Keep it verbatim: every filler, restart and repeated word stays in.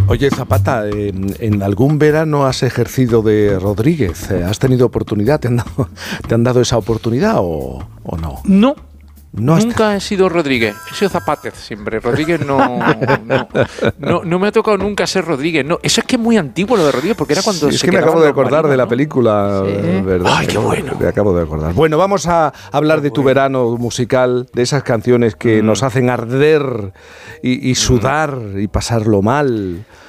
Oye, Zapata, ¿en, en algún verano has ejercido de Rodríguez? ¿Has tenido oportunidad? ¿Te han dado, te han dado esa oportunidad o, o no? No. No Nunca he sido Rodríguez, he sido Zapátez siempre. Rodríguez no, no, no, no me ha tocado nunca ser Rodríguez. No, eso es que es muy antiguo lo de Rodríguez, porque era cuando sí, se es que me acabo de acordar marinos, de la ¿no? película, Sí. ¿verdad? Ay, qué bueno. Me acabo de acordar. Bueno, vamos a hablar de tu verano musical, de esas canciones que mm. nos hacen arder y, y sudar mm. y pasarlo mal.